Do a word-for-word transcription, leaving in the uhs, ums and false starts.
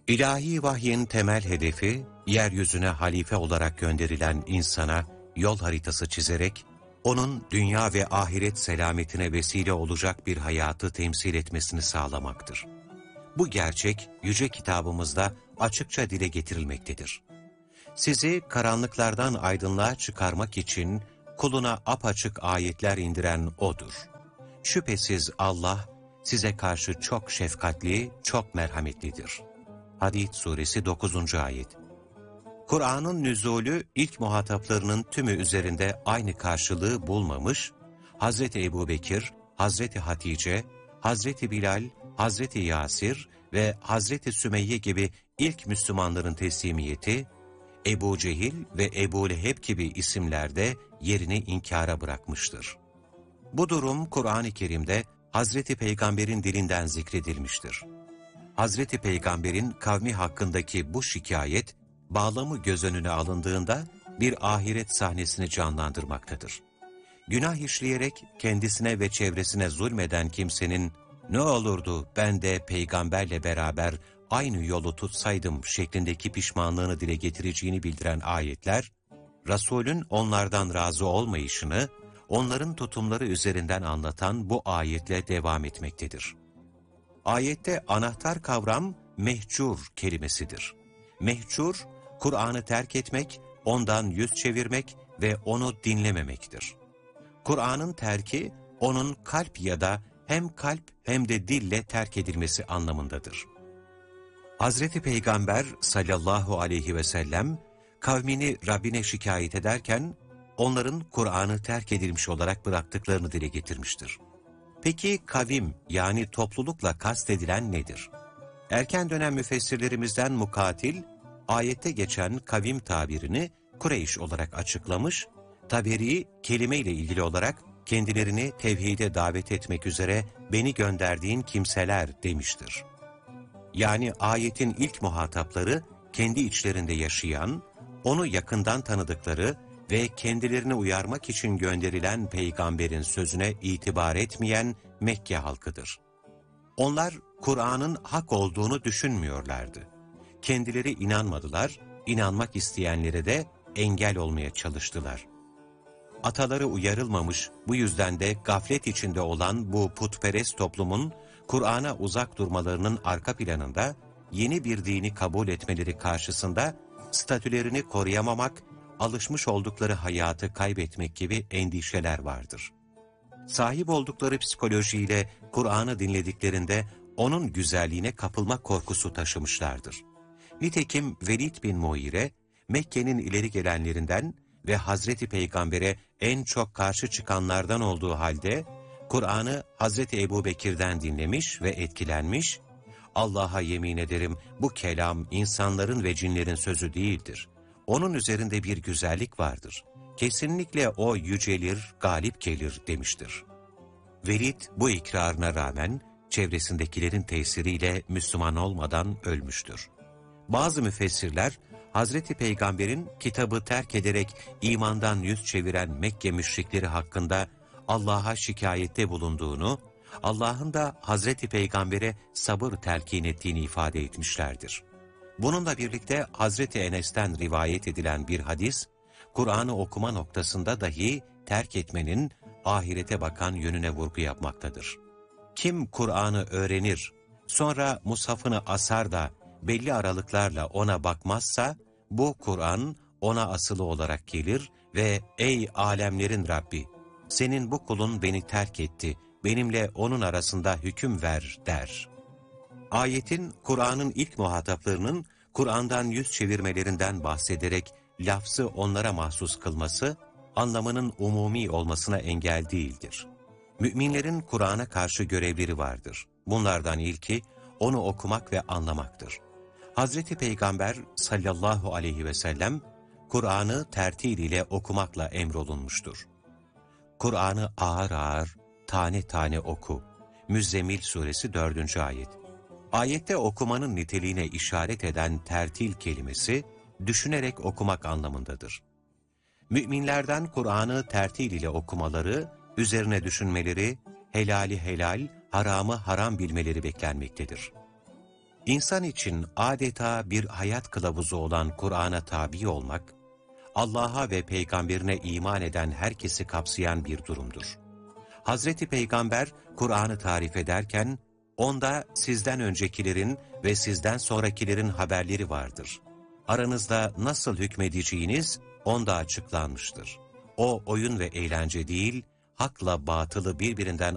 İlahi vahyin temel hedefi, yeryüzüne halife olarak gönderilen insana yol haritası çizerek, onun dünya ve ahiret selametine vesile olacak bir hayatı temsil etmesini sağlamaktır. Bu gerçek, yüce kitabımızda açıkça dile getirilmektedir. Sizi karanlıklardan aydınlığa çıkarmak için kuluna apaçık ayetler indiren O'dur. Şüphesiz Allah, size karşı çok şefkatli, çok merhametlidir. Hadid suresi dokuzuncu ayet. Kur'an'ın nüzulü ilk muhataplarının tümü üzerinde aynı karşılığı bulmamış, Hazreti Ebubekir, Hazreti Hatice, Hazreti Bilal, Hazreti Yasir ve Hazreti Sümeyye gibi ilk Müslümanların teslimiyeti, Ebu Cehil ve Ebu Leheb gibi isimlerde yerini inkara bırakmıştır. Bu durum Kur'an-ı Kerim'de Hazreti Peygamber'in dilinden zikredilmiştir. Hazreti Peygamber'in kavmi hakkındaki bu şikayet, bağlamı göz önüne alındığında bir ahiret sahnesini canlandırmaktadır. Günah işleyerek kendisine ve çevresine zulmeden kimsenin, "Ne olurdu ben de peygamberle beraber aynı yolu tutsaydım" şeklindeki pişmanlığını dile getireceğini bildiren ayetler, Resulün onlardan razı olmayışını, onların tutumları üzerinden anlatan bu ayetle devam etmektedir. Ayette anahtar kavram mehcur kelimesidir. Mehcur, Kur'an'ı terk etmek, ondan yüz çevirmek ve onu dinlememektir. Kur'an'ın terki, onun kalp ya da hem kalp hem de dille terk edilmesi anlamındadır. Hazreti Peygamber sallallahu aleyhi ve sellem, kavmini Rabbine şikayet ederken, onların Kur'an'ı terk edilmiş olarak bıraktıklarını dile getirmiştir. Peki kavim yani toplulukla kastedilen nedir? Erken dönem müfessirlerimizden Mukatil, ayette geçen kavim tabirini Kureyş olarak açıklamış, Taberi kelime ile ilgili olarak kendilerini tevhide davet etmek üzere beni gönderdiğin kimseler demiştir. Yani ayetin ilk muhatapları kendi içlerinde yaşayan, onu yakından tanıdıkları ve kendilerini uyarmak için gönderilen peygamberin sözüne itibar etmeyen Mekke halkıdır. Onlar Kur'an'ın hak olduğunu düşünmüyorlardı. Kendileri inanmadılar, inanmak isteyenlere de engel olmaya çalıştılar. Ataları uyarılmamış, bu yüzden de gaflet içinde olan bu putperest toplumun Kur'an'a uzak durmalarının arka planında yeni bir dini kabul etmeleri karşısında statülerini koruyamamak, alışmış oldukları hayatı kaybetmek gibi endişeler vardır. Sahip oldukları psikolojiyle Kur'an'ı dinlediklerinde onun güzelliğine kapılma korkusu taşımışlardır. Nitekim Velid bin Muire, Mekke'nin ileri gelenlerinden ve Hazreti Peygamber'e en çok karşı çıkanlardan olduğu halde, Kur'an'ı Hazreti Ebubekir'den dinlemiş ve etkilenmiş, "Allah'a yemin ederim bu kelam insanların ve cinlerin sözü değildir. Onun üzerinde bir güzellik vardır. Kesinlikle o yücelir, galip gelir" demiştir. Velid bu ikrarına rağmen çevresindekilerin tesiriyle Müslüman olmadan ölmüştür. Bazı müfessirler, Hazreti Peygamber'in kitabı terk ederek imandan yüz çeviren Mekke müşrikleri hakkında Allah'a şikayette bulunduğunu, Allah'ın da Hazreti Peygamber'e sabır telkin ettiğini ifade etmişlerdir. Bununla birlikte Hazreti Enes'ten rivayet edilen bir hadis, Kur'an'ı okuma noktasında dahi terk etmenin ahirete bakan yönüne vurgu yapmaktadır. Kim Kur'an'ı öğrenir, sonra mushafını asar da belli aralıklarla ona bakmazsa, bu Kur'an ona asılı olarak gelir ve "Ey alemlerin Rabbi, senin bu kulun beni terk etti, benimle onun arasında hüküm ver" der. Ayetin Kur'an'ın ilk muhataplarının Kur'an'dan yüz çevirmelerinden bahsederek lafzı onlara mahsus kılması, anlamının umumi olmasına engel değildir. Müminlerin Kur'an'a karşı görevleri vardır. Bunlardan ilki, onu okumak ve anlamaktır. Hazreti Peygamber sallallahu aleyhi ve sellem, Kur'an'ı tertil ile okumakla emrolunmuştur. Kur'an'ı ağır ağır, tane tane oku. Müzzemmil suresi dördüncü ayet. Ayette okumanın niteliğine işaret eden tertil kelimesi, düşünerek okumak anlamındadır. Müminlerden Kur'an'ı tertil ile okumaları, üzerine düşünmeleri, helali helal, haramı haram bilmeleri beklenmektedir. İnsan için adeta bir hayat kılavuzu olan Kur'an'a tabi olmak, Allah'a ve peygamberine iman eden herkesi kapsayan bir durumdur. Hazreti Peygamber Kur'an'ı tarif ederken, onda sizden öncekilerin ve sizden sonrakilerin haberleri vardır. Aranızda nasıl hükmedeceğiniz onda açıklanmıştır. O oyun ve eğlence değil, hakla batılı birbirinden